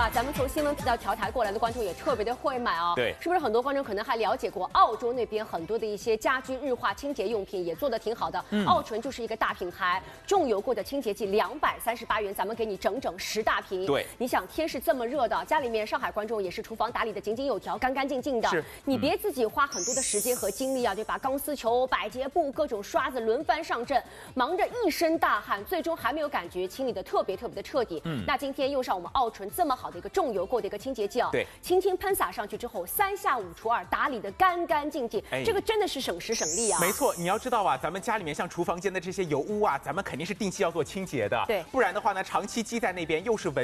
咱们从新闻频道调台过来的观众也特别的会买哦。 对， 是不是很多观众可能还了解过澳洲那边很多的一些家居日化清洁用品也做得挺好的。澳纯就是一个大品牌，重油过的清洁剂238元，咱们给你整整10大瓶。 对， 你想天是这么热的，家里面上海观众也是厨房打理的井井有条、干干净净的。 是， 你别自己花很多的时间和精力啊，对吧？钢丝球、百洁布、各种刷子轮番上阵，忙着一身大汗，最终还没有感觉清理的特别的彻底。那今天用上我们澳纯这么好的一个重油过的一个清洁剂啊， 对， 轻轻喷洒上去之后，3下5除2，打理的干干净净，这个真的是省时省力啊。 没错，你要知道啊，咱们家里面像厨房间的这些油污啊，咱们肯定是定期要做清洁的。 对， 不然的话呢，长期积在那边又是蚊